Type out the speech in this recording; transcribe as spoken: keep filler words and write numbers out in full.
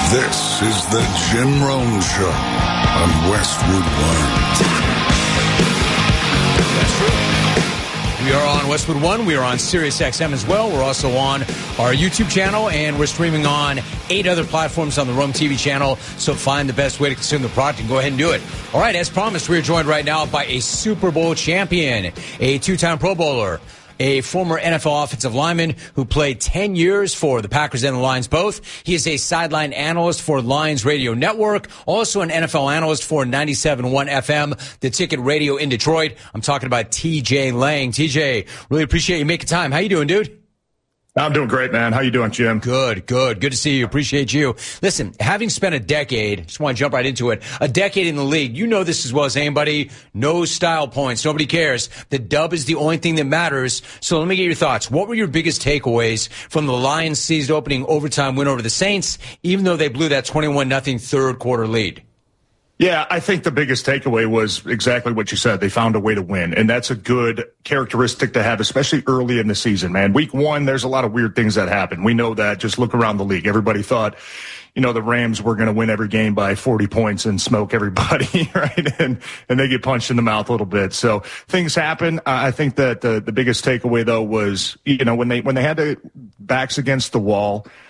This is the Jim Rome Show on Westwood One. That's true. We are on Westwood One. We are on Sirius X M as well. We're also on our YouTube channel, and we're streaming on eight other platforms on the Rome T V channel. So find the best way to consume the product and go ahead and do it. All right, as promised, we are joined right now by a Super Bowl champion, a two-time Pro Bowler, a former N F L offensive lineman who played ten years for the Packers and the Lions both. He is a sideline analyst for Lions Radio Network, also an N F L analyst for ninety-seven point one F M, the Ticket Radio in Detroit. I'm talking about T J Lang. T J, really appreciate you making time. How you doing, dude? I'm doing great, man. How you doing, Jim? Good, good. Good to see you. Appreciate you. Listen, having spent a decade, just want to jump right into it, a decade in the league, you know this as well as anybody. No style points. Nobody cares. The dub is the only thing that matters. So let me get your thoughts. What were your biggest takeaways from the Lions' season opening overtime win over the Saints, even though they blew that twenty-one nothing third quarter lead? Yeah, I think the biggest takeaway was exactly what you said. They found a way to win, and that's a good characteristic to have, especially early in the season, man. Week one, there's a lot of weird things that happen. We know that. Just look around the league. Everybody thought, you know, the Rams were going to win every game by forty points and smoke everybody, right? And and they get punched in the mouth a little bit. So things happen. Uh, I think that the, the biggest takeaway, though, was, you know, when they when they had their backs against the wall,